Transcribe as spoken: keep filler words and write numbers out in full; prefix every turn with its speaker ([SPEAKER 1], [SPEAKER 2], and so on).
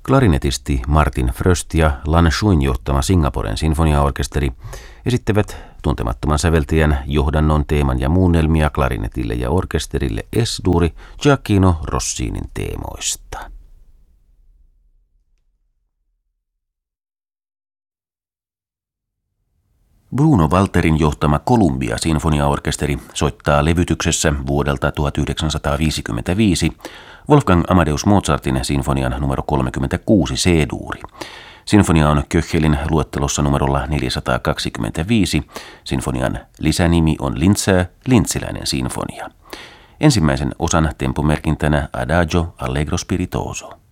[SPEAKER 1] Klarinetisti Martin Fröst ja Lan Shuin johtama Singaporen sinfoniaorkesteri esittävät tuntemattoman säveltäjän johdannon, teeman ja muunnelmia klarinetille ja orkesterille S-duuri Gioacchino Rossinin teemoista. Bruno Walterin johtama Columbia-sinfoniaorkesteri soittaa levytyksessä vuodelta tuhatyhdeksänsataaviisikymmentäviisi Wolfgang Amadeus Mozartin sinfonian numero kolmekymmentäkuusi C-duuri. Sinfonia on Köchelin luettelossa numerolla neljäsataakaksikymmentäviisi. Sinfonian lisänimi on Lindsä, lintsiläinen sinfonia. Ensimmäisen osan tempomerkintänä Adagio Allegro Spiritoso.